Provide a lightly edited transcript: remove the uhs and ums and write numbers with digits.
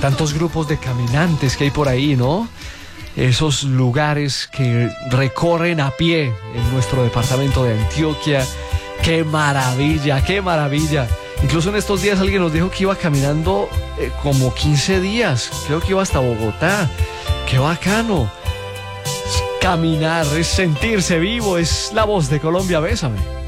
tantos grupos de caminantes que hay por ahí, ¿no? Esos lugares que recorren a pie en nuestro departamento de Antioquia. ¡Qué maravilla, qué maravilla! Incluso en estos días alguien nos dijo que iba caminando como 15 días. Creo que iba hasta Bogotá. ¡Qué bacano! Caminar es sentirse vivo, es la voz de Colombia, bésame.